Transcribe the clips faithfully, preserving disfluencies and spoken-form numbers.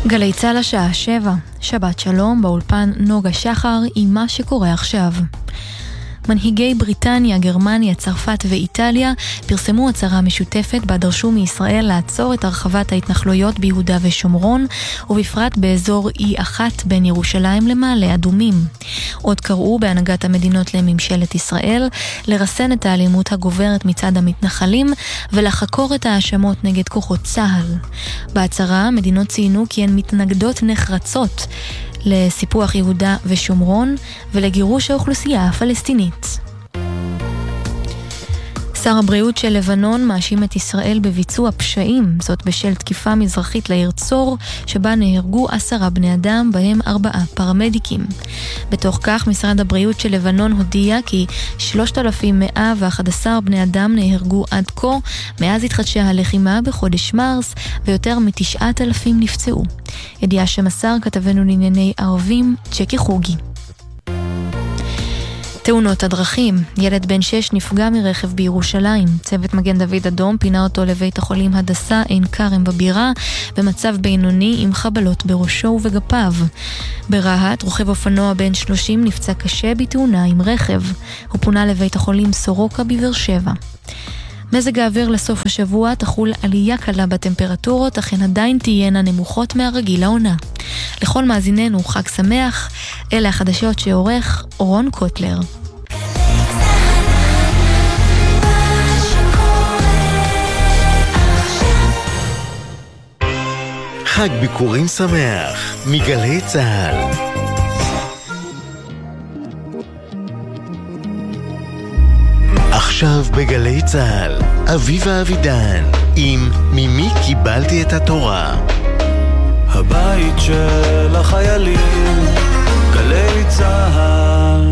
גלי צהל השעה שבע, שבת שלום, באולפן נוגה שחר עם מה שקורה עכשיו. מנהיגי בריטניה, גרמניה, צרפת ואיטליה פרסמו הצהרה משותפת בה דרשו מישראל לעצור את הרחבת ההתנחלויות ביהודה ושומרון, ובפרט באזור אי אחת בין ירושלים למעלה אדומים. עוד קראו בהנהגת המדינות לממשלת ישראל לרסן את האלימות הגוברת מצד המתנחלים ולחקור את האשמות נגד כוחות צה"ל. בהצהרה המדינות ציינו כי הן מתנגדות נחרצות לסיפוח יהודה ושומרון ולגירוש האוכלוסייה הפלסטינית. שר הבריאות של לבנון מאשים את ישראל בביצוע פשעים, זאת בשל תקיפה מזרחית לעיר צור, שבה נהרגו עשרה בני אדם, בהם ארבעה פרמדיקים. בתוך כך, משרד הבריאות של לבנון הודיע כי שלושת אלפים מאה ואחד עשר בני אדם נהרגו עד כה, מאז התחדשה הלחימה בחודש מרס, ויותר מתשעת אלפים נפצעו. ידיעה שמסר כתבנו לענייני ערבים, צ'קי חוגי. תאונות הדרכים. ילד בן שש נפגע מרכב בירושלים. צוות מגן דוד אדום פינה אותו לבית החולים הדסה עין כרם בבירה, במצב בינוני עם חבלות בראשו ובגפיו. ברהט, רוכב אופנוע בן שלושים נפצע קשה בתאונה עם רכב. הוא פונה לבית החולים סורוקה בבאר שבע. מזג האוויר לסוף השבוע תחול עלייה קלה בטמפרטורות, אך הן עדיין תהיינה נמוכות מהרגיל לעונה. לכל מאזיננו חג שמח, אלה החדשות שעורך רון קוטלר. חג ביקורים שמח מגלי צהל. עכשיו בגלי צהל, אביבה אבידן עם ממי קיבלתי את התורה. הבית של החיילים, גלי צהל.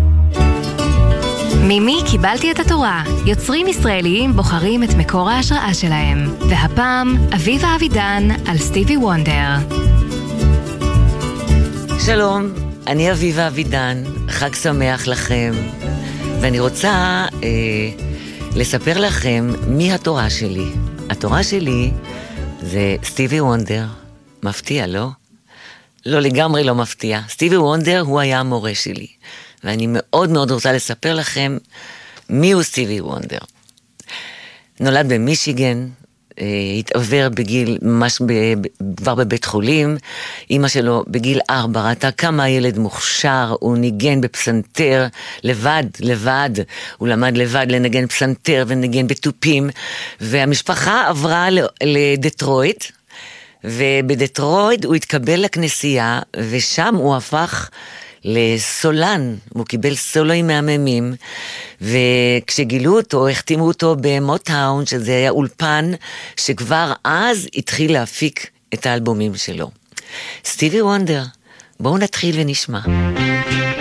ממי קיבלתי את התורה? יוצרים ישראליים בוחרים את מקור ההשראה שלהם. והפעם, אביבה אבידן על סטיבי וונדר. שלום, אני אביבה אבידן, חג שמח לכם. ואני רוצה אה, לספר לכם מי התורה שלי. התורה שלי זה סטיבי וונדר. מפתיע, לא? לא, לגמרי לא מפתיע. סטיבי וונדר הוא היה המורה שלי. ואני מאוד מאוד רוצה לספר לכם מי הוא סטיבי וונדר. נולד במישיגן, התעבר בגיל, ממש כבר בבית חולים. אמא שלו בגיל ארבע ראתה כמה הילד מוכשר, הוא ניגן בפסנתר לבד, לבד. הוא למד לבד לנגן פסנתר ונגן בטופים, והמשפחה עברה לדטרויט, ובדטרויט הוא התקבל לכנסייה, ושם הוא הפך לסולן, הוא קיבל סולואים מהממים, וכשגילו אותו, החתימו אותו במוטאון, שזה היה אולפן, שכבר אז התחיל להפיק את האלבומים שלו. סטיבי וונדר, בואו נתחיל ונשמע.